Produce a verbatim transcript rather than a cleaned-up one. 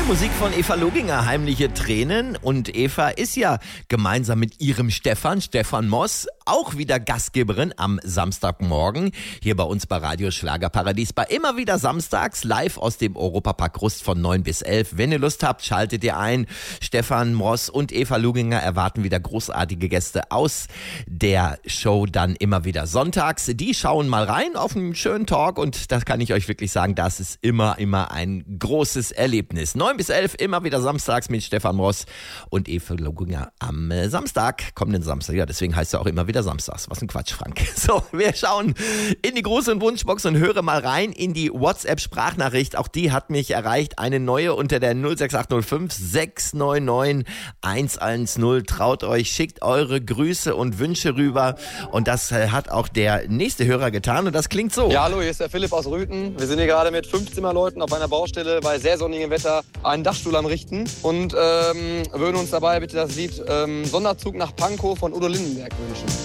Musik von Eva Loginger, Heimliche Tränen. Und Eva ist ja gemeinsam mit ihrem Stefan, Stefan Moss, auch wieder Gastgeberin am Samstagmorgen hier bei uns bei Radio Schlagerparadies. Bei immer wieder samstags live aus dem Europapark Rust von neun bis elf. Wenn ihr Lust habt, schaltet ihr ein. Stefan Moss und Eva Loginger erwarten wieder großartige Gäste aus der Show dann immer wieder sonntags. Die schauen mal rein auf einen schönen Talk und das kann ich euch wirklich sagen, das ist immer, immer ein großes Erlebnis. neun bis elf immer wieder samstags mit Stefan Moss und Eva Loginger am Samstag, kommenden Samstag. Ja, deswegen heißt er auch immer wieder samstags. Was ein Quatsch, Frank. So, wir schauen in die große Wunschbox und hören mal rein in die WhatsApp-Sprachnachricht. Auch die hat mich erreicht. Eine neue unter der null sechs acht null fünf sechs neun neun eins eins null. Traut euch, schickt eure Grüße und Wünsche rüber. Und das hat auch der nächste Hörer getan. Und das klingt so. Ja, hallo, hier ist der Philipp aus Rüthen. Wir sind hier gerade mit fünf Zimmerleuten auf einer Baustelle bei sehr sonnigem Wetter einen Dachstuhl am Richten und ähm, würden uns dabei bitte das Lied ähm, Sonderzug nach Pankow von Udo Lindenberg wünschen.